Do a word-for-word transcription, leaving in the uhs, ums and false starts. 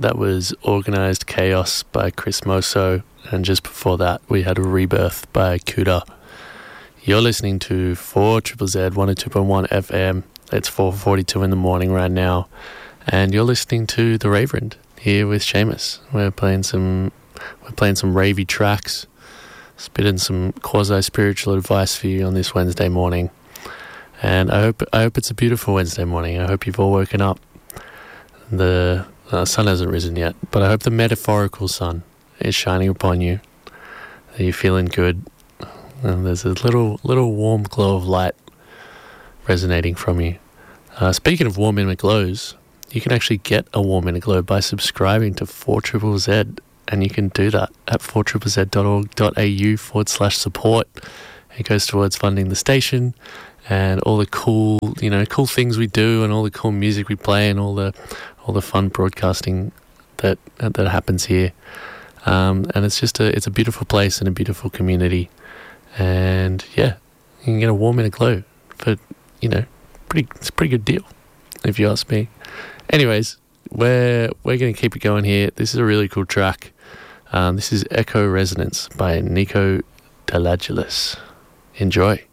that was Organised Chaos by Chris Mosso, and just before that we had Rebirth by Kuda. You're listening to four Z Z one oh two point one F M. It's four forty-two in the morning right now, and you're listening to The Raverend here with Seamus. We're playing some we're playing some ravey tracks, spitting some quasi-spiritual advice for you on this Wednesday morning. And I hope I hope it's a beautiful Wednesday morning. I hope you've all woken up. The uh, sun hasn't risen yet, but I hope the metaphorical sun is shining upon you. That you're feeling good. And there's a little little warm glow of light resonating from you. Uh, speaking of warm inner glows, you can actually get a warm inner glow by subscribing to four Z Z Z, and you can do that at four z z z dot org dot a u forward slash support. It goes towards funding the station and all the cool, you know, cool things we do, and all the cool music we play, and all the all the fun broadcasting that that happens here. Um, and it's just a it's a beautiful place and a beautiful community. And yeah, you can get a warm inner glow for, you know, pretty it's a pretty good deal, if you ask me. Anyways, we're we're going to keep it going here. This is a really cool track. Um, this is Echo Resonance by Nico Delagilis. Enjoy.